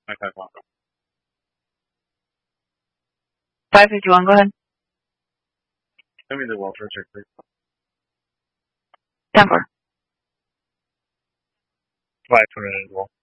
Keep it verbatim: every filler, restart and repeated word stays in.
five fifty-one, go ahead. Give me the welfare check, please. ten four. Five for minute as well.